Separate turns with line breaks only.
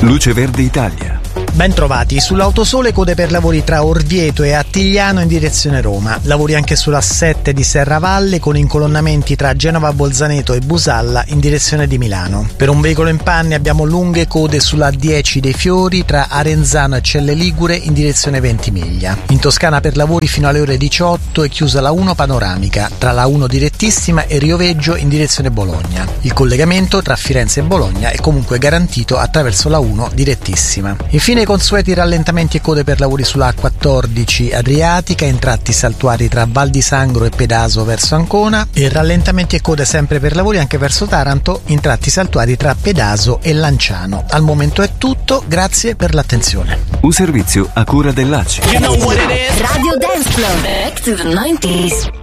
Luce Verde Italia.
Ben trovati, sull'autosole code per lavori tra Orvieto e Attigliano in direzione Roma. Lavori anche sulla 7 di Serravalle con incolonnamenti tra Genova Bolzaneto e Busalla in direzione di Milano. Per un veicolo in panne abbiamo lunghe code sulla 10 dei Fiori tra Arenzano e Celle Ligure in direzione Ventimiglia. In Toscana per lavori fino alle ore 18 è chiusa la 1 panoramica tra la 1 direttissima e Rioveggio in direzione Bologna. Il collegamento tra Firenze e Bologna è comunque garantito attraverso la 1 direttissima. Infine consueti rallentamenti e code per lavori sulla A14 Adriatica in tratti saltuari tra Val di Sangro e Pedaso verso Ancona e rallentamenti e code sempre per lavori anche verso Taranto in tratti saltuari tra Pedaso e Lanciano. Al momento è tutto, grazie per l'attenzione.
Un servizio a cura dell'ACI.
Radio Dance Floor. Back to the 90s.